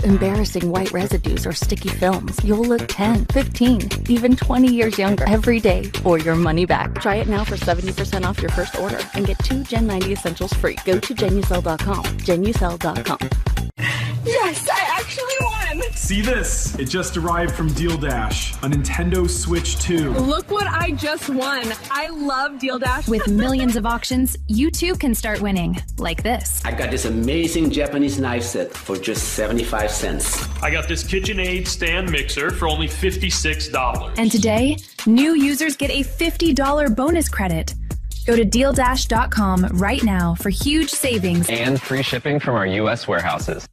embarrassing white residues or sticky films, you'll look 10, 15, even 20 years younger every day or your money back. Try it now for 70% off your first order and get 2 Gen 90 essentials free. Go to Genucel.com. Genucel.com. Yes, I actually won! See this? It just arrived from Deal Dash, a Nintendo Switch 2. Look what I just won. I love Deal Dash. With millions of auctions, you too can start winning, like this. I got this amazing Japanese knife set for just 75 cents. I got this KitchenAid stand mixer for only $56. And today, new users get a $50 bonus credit. Go to DealDash.com right now for huge savings and free shipping from our U.S. warehouses.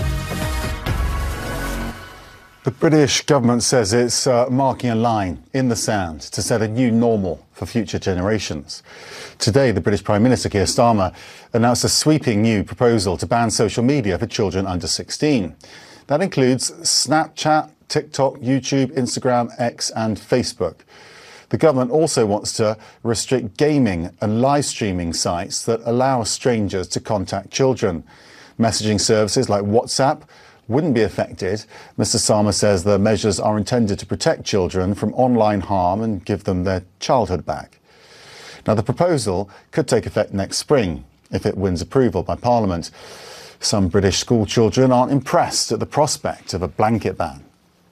The British government says it's marking a line in the sand to set a new normal for future generations. Today, the British Prime Minister, Keir Starmer, announced a sweeping new proposal to ban social media for children under 16. That includes Snapchat, TikTok, YouTube, Instagram, X and Facebook. The government also wants to restrict gaming and live streaming sites that allow strangers to contact children. Messaging services like WhatsApp wouldn't be affected. Mr. Starmer says the measures are intended to protect children from online harm and give them their childhood back. Now, the proposal could take effect next spring if it wins approval by Parliament. Some British school children aren't impressed at the prospect of a blanket ban.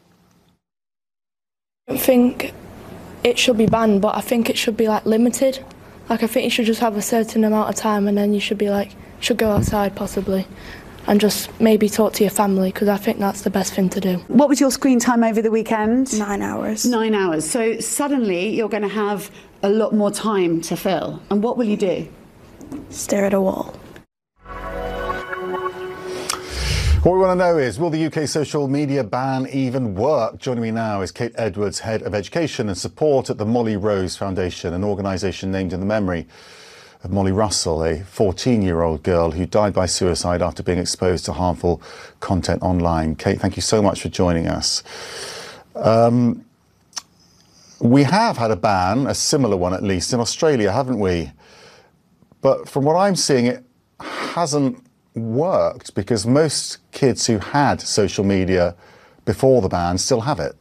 I don't think it should be banned, but I think it should be limited. I think you should just have a certain amount of time and then you should be should go outside possibly. And just maybe talk to your family, because I think that's the best thing to do. What was your screen time over the weekend? 9 hours. 9 hours. So suddenly you're going to have a lot more time to fill. And what will you do? Stare at a wall. What we want to know is, will the UK social media ban even work? Joining me now is Kate Edwards, Head of Education and Support at the Molly Rose Foundation, an organisation named in the memory of Molly Russell, a 14-year-old girl who died by suicide after being exposed to harmful content online. Kate, thank you so much for joining us. We have had a ban, a similar one at least, in Australia, haven't we? But from what I'm seeing, it hasn't worked because most kids who had social media before the ban still have it.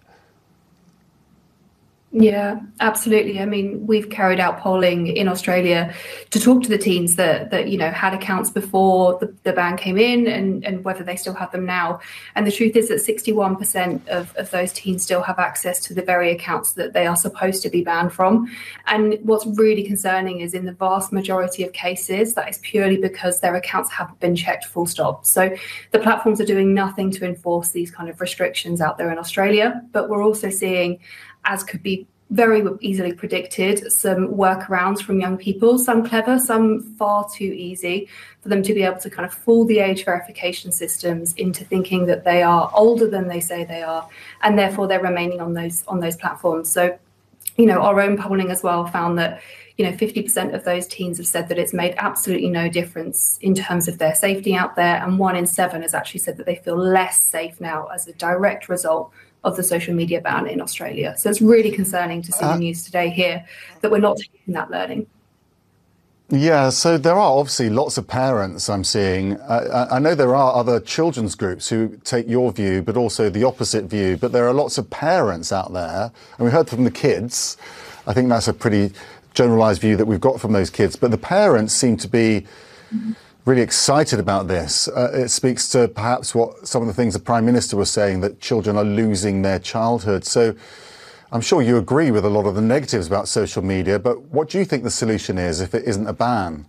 Yeah, absolutely. I mean, we've carried out polling in Australia to talk to the teens that had accounts before the ban came in and whether they still have them now. And the truth is that 61% of those teens still have access to the very accounts that they are supposed to be banned from. And what's really concerning is in the vast majority of cases, that is purely because their accounts haven't been checked full stop. So the platforms are doing nothing to enforce these kind of restrictions out there in Australia. But we're also seeing, as could be very easily predicted, some workarounds from young people, some clever, some far too easy, for them to be able to kind of fool the age verification systems into thinking that they are older than they say they are, and therefore they're remaining on those platforms. So, our own polling as well found that 50% of those teens have said that it's made absolutely no difference in terms of their safety out there, and 1 in 7 has actually said that they feel less safe now as a direct result of the social media ban in Australia. So it's really concerning to see the news today here that we're not taking that learning. Yeah, so there are obviously lots of parents I'm seeing. I know there are other children's groups who take your view, but also the opposite view. But there are lots of parents out there, and we heard from the kids. I think that's a pretty generalised view that we've got from those kids. But the parents seem to be really excited about this. It speaks to perhaps what some of the things the Prime Minister was saying, that children are losing their childhood. So I'm sure you agree with a lot of the negatives about social media, but what do you think the solution is if it isn't a ban?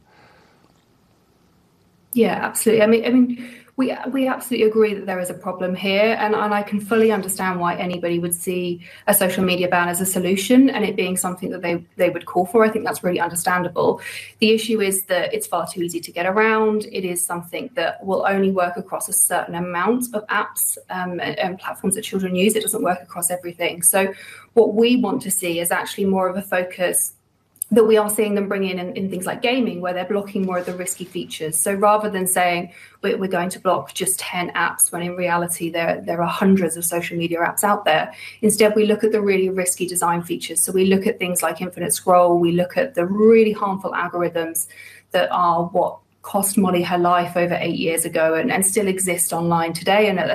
Yeah, absolutely. I mean, we absolutely agree that there is a problem here, and I can fully understand why anybody would see a social media ban as a solution and it being something that they would call for. I think that's really understandable. The issue is that it's far too easy to get around. It is something that will only work across a certain amount of apps and platforms that children use. It doesn't work across everything. So what we want to see is actually more of a focus that we are seeing them bring in things like gaming, where they're blocking more of the risky features. So rather than saying we're going to block just 10 apps, when in reality there are hundreds of social media apps out there, instead we look at the really risky design features. So we look at things like infinite scroll, we look at the really harmful algorithms that are what cost Molly her life over 8 years ago and still exist online today, and